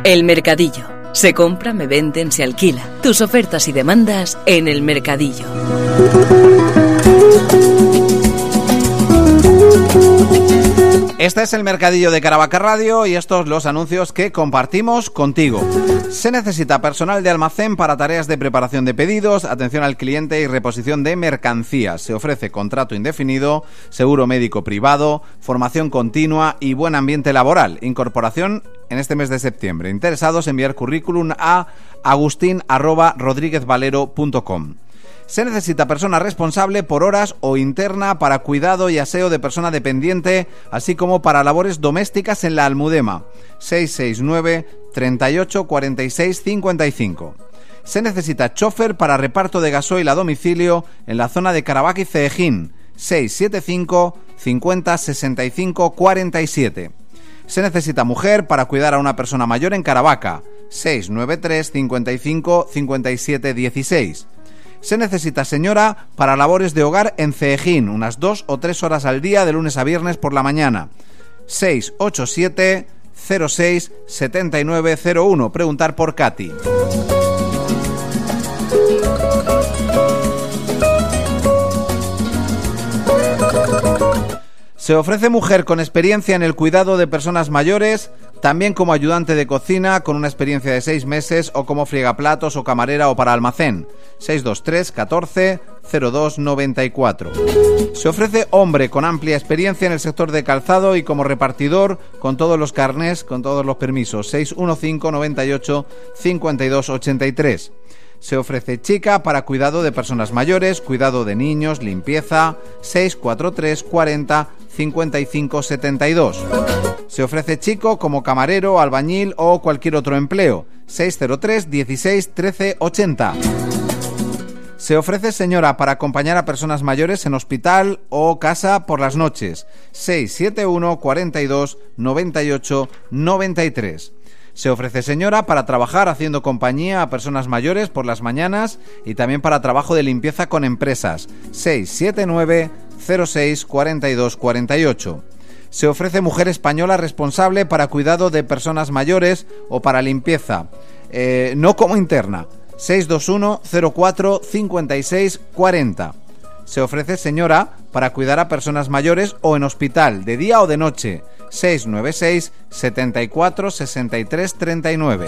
El Mercadillo. Se compra, me venden, se alquila. Tus ofertas y demandas en El Mercadillo. Este es el Mercadillo de Caravaca Radio y estos los anuncios que compartimos contigo. Se necesita personal de almacén para tareas de preparación de pedidos, atención al cliente y reposición de mercancías. Se ofrece contrato indefinido, seguro médico privado, formación continua y buen ambiente laboral. Incorporación en este mes de septiembre. Interesados, enviar currículum a agustin@rodriguezvalero.com. Se necesita persona responsable por horas o interna para cuidado y aseo de persona dependiente, así como para labores domésticas en la Almudema. 669 38 46 55. Se necesita chofer para reparto de gasoil a domicilio en la zona de Caravaca y Ceejín. 675 50 65 47. Se necesita mujer para cuidar a una persona mayor en Caravaca. 693 55 57 16. Se necesita señora para labores de hogar en Ceejín, unas 2 o 3 horas al día de lunes a viernes por la mañana. 687 06 7901. Preguntar por Katy. Se ofrece mujer con experiencia en el cuidado de personas mayores, también como ayudante de cocina con una experiencia de 6 meses o como friegaplatos o camarera o para almacén. 623 14 02 94. Se ofrece hombre con amplia experiencia en el sector de calzado y como repartidor con todos los carnés, con todos los permisos. 615 98 52 83. Se ofrece chica para cuidado de personas mayores, cuidado de niños, limpieza. 643 40 55 72. Se ofrece chico como camarero, albañil o cualquier otro empleo. 603 16 13 80. Se ofrece señora para acompañar a personas mayores en hospital o casa por las noches. 671 42 98 93. Se ofrece señora para trabajar haciendo compañía a personas mayores por las mañanas y también para trabajo de limpieza con empresas. 679 06 42 48. Se ofrece mujer española responsable para cuidado de personas mayores o para limpieza, no como interna. 621 04 56 40. Se ofrece señora para cuidar a personas mayores o en hospital, de día o de noche. 696 74 63 39.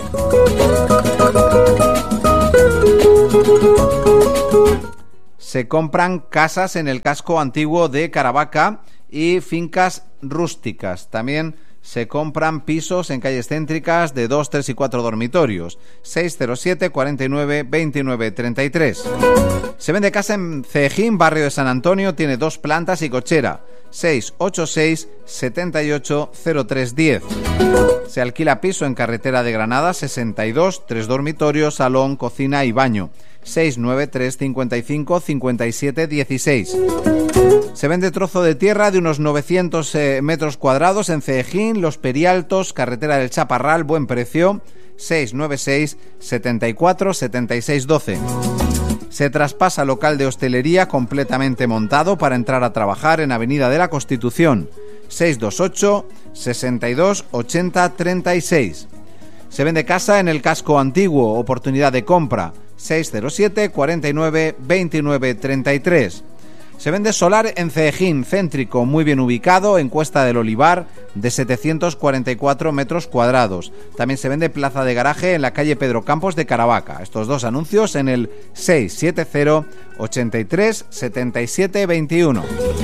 Se compran casas en el casco antiguo de Caravaca y fincas rústicas. También se compran pisos en calles céntricas de 2, 3 y 4 dormitorios. 607 49 29 33. Se vende casa en Ceejín, barrio de San Antonio, tiene 2 plantas y cochera. 686 78 03 10. Se alquila piso en carretera de Granada 62, 3 dormitorios, salón, cocina y baño. 693 55 57 16. Se vende trozo de tierra de unos 900 metros cuadrados en Ceejín, Los Perialtos, carretera del Chaparral, buen precio. 696 74 76 12. Se traspasa local de hostelería completamente montado para entrar a trabajar en Avenida de la Constitución. 628 62 80 36. Se vende casa en el casco antiguo, oportunidad de compra. 607 49 29 33. Se vende solar en Ceejín, céntrico, muy bien ubicado, en Cuesta del Olivar, de 744 metros cuadrados. También se vende plaza de garaje en la calle Pedro Campos de Caravaca. Estos 2 anuncios en el 670 83 77 21.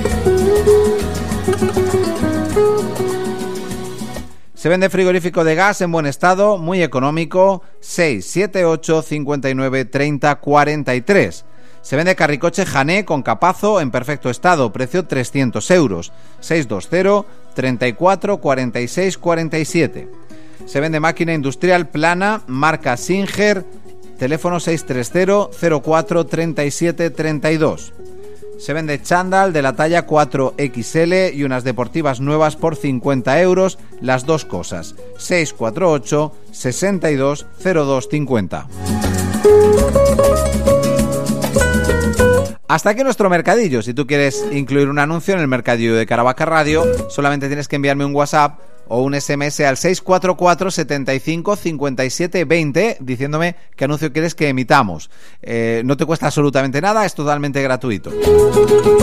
Se vende frigorífico de gas en buen estado, muy económico, 678 59 30 43. Se vende carricoche Jané con capazo en perfecto estado, precio 300 euros, 620 34 46 47. Se vende máquina industrial plana, marca Singer, teléfono 630 04 37 32. Se vende chándal de la talla 4XL y unas deportivas nuevas por 50 euros, las 2 cosas, 648 62 02 50. Hasta aquí nuestro mercadillo. Si tú quieres incluir un anuncio en el mercadillo de Caravaca Radio, solamente tienes que enviarme un WhatsApp o un SMS al 644 75 57 20 diciéndome qué anuncio quieres que emitamos. No te cuesta absolutamente nada, es totalmente gratuito.